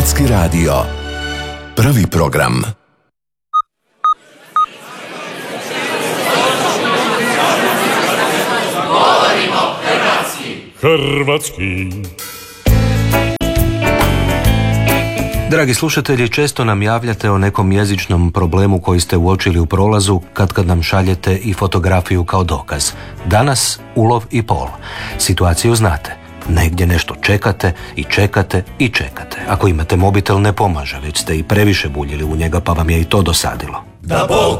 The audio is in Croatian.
Hrvatski radio. Prvi program. Govorimo hrvatski. Dragi slušatelji, često nam javljate o nekom jezičnom problemu koji ste uočili u prolazu kad nam šaljete i fotografiju kao dokaz. Danas ulov i pol. Situaciju znate. Negdje nešto čekate i čekate i čekate. Ako imate mobitel ne pomaže, već ste i previše buljili u njega pa vam je i to dosadilo. Da Bog